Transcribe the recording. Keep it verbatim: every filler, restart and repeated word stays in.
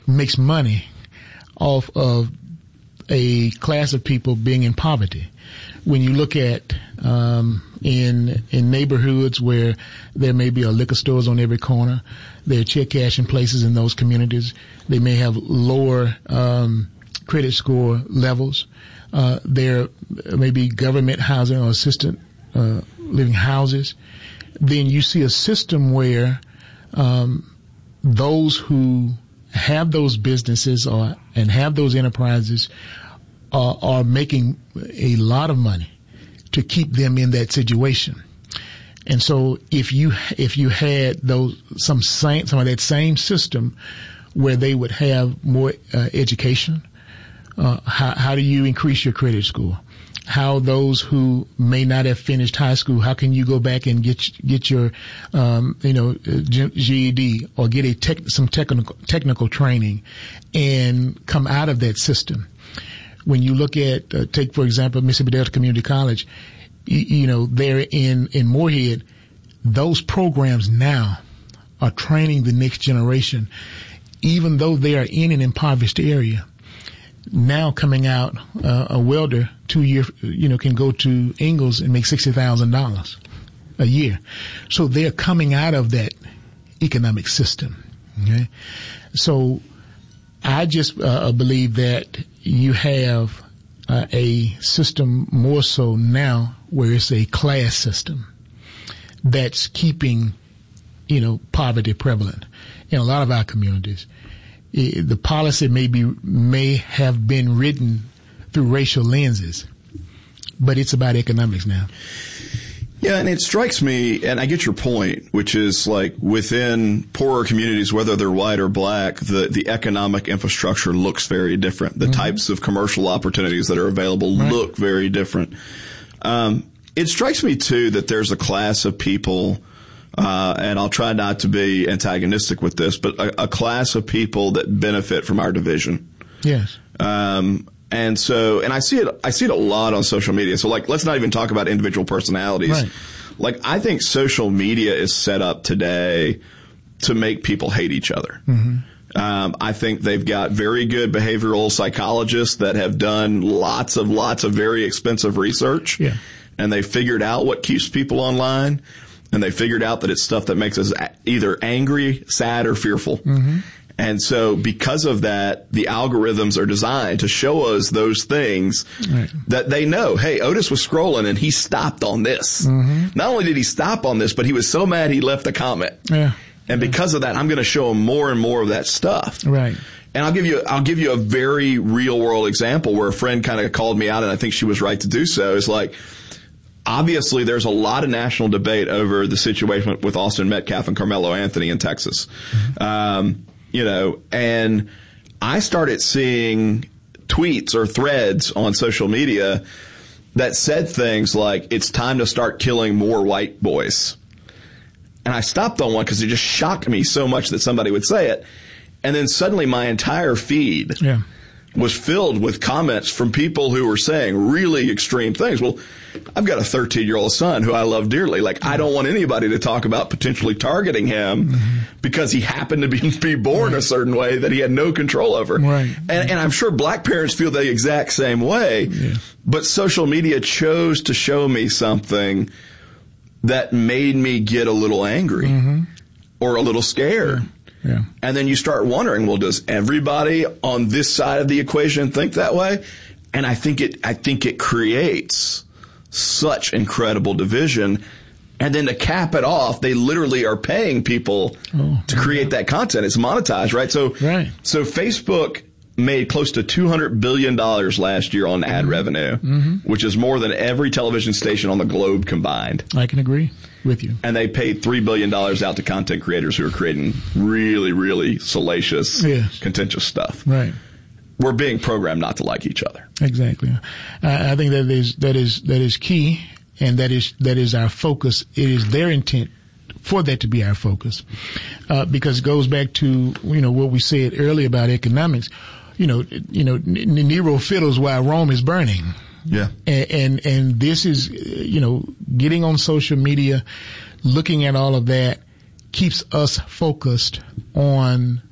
makes money off of a class of people being in poverty. When you look at um, in in neighborhoods where there may be a liquor stores on every corner, there are check cashing places in those communities. They may have lower um, credit score levels. Uh, there may be government housing or assisted uh, living houses. Then you see a system where um, those who have those businesses or and have those enterprises are, are making a lot of money to keep them in that situation. And so if you if you had those some same, some of that same system where they would have more uh, education, uh, how, how do you increase your credit score? How those who may not have finished high school, how can you go back and get get your, um, you know, G E D or get a tech, some technical technical training, and come out of that system? When you look at, uh, take for example, Mississippi Delta Community College, you, you know, they're in in Moorhead. Those programs now are training the next generation, even though they are in an impoverished area. Now coming out, uh, a welder two year, you know, can go to Ingalls and make sixty thousand dollars a year. So they're coming out of that economic system. Okay. So I just, uh, believe that you have uh, a system more so now where it's a class system that's keeping, you know, poverty prevalent in a lot of our communities. The policy may be, may have been written through racial lenses, but it's about economics now. Yeah, and it strikes me, and I get your point, which is like within poorer communities, whether they're white or black, the, the economic infrastructure looks very different. The mm-hmm. types of commercial opportunities that are available right. look very different. Um, it strikes me too that there's a class of people Uh, and I'll try not to be antagonistic with this, but a, a class of people that benefit from our division. Yes. Um, and so, and I see it, I see it a lot on social media. So like, let's not even talk about individual personalities. Right. Like, I think social media is set up today to make people hate each other. Mm-hmm. Um, I think they've got very good behavioral psychologists that have done lots of, lots of very expensive research. Yeah. And they figured out what keeps people online. And they figured out that it's stuff that makes us either angry, sad, or fearful. Mm-hmm. And so because of that, the algorithms are designed to show us those things right. that they know. Hey, Otis was scrolling and he stopped on this. Mm-hmm. Not only did he stop on this, but he was so mad he left a comment. Yeah. And because of that, I'm going to show him more and more of that stuff. Right. And I'll give you, I'll give you a very real world example where a friend kind of called me out, and I think she was right to do so. It's like, obviously, there's a lot of national debate over the situation with Austin Metcalf and Carmelo Anthony in Texas. Mm-hmm. Um, you know, and I started seeing tweets or threads on social media that said things like, it's time to start killing more white boys. And I stopped on one because it just shocked me so much that somebody would say it. And then suddenly my entire feed yeah. was filled with comments from people who were saying really extreme things. Well, I've got a thirteen-year-old son who I love dearly. Like, I don't want anybody to talk about potentially targeting him mm-hmm. because he happened to be, be born right. a certain way that he had no control over. Right. And, and I'm sure black parents feel the exact same way. Yeah. But social media chose to show me something that made me get a little angry mm-hmm. or a little scared. Yeah. Yeah. And then you start wondering, well, does everybody on this side of the equation think that way? And I think it, I think it creates such incredible division. And then to cap it off, they literally are paying people oh, to create that content. It's monetized, right? So, right. so Facebook made close to two hundred billion dollars last year on ad mm-hmm. revenue, mm-hmm. which is more than every television station on the globe combined. I can agree with you. And they paid three billion dollars out to content creators who are creating really, really salacious, yes. contentious stuff. Right. We're being programmed not to like each other. Exactly. I, I think that is, that is, that is key, and that is, that is our focus. It is their intent for that to be our focus. Uh, because it goes back to, you know, what we said earlier about economics. You know, you know, Nero fiddles while Rome is burning. Yeah. And, and, and this is, you know, getting on social media, looking at all of that keeps us focused on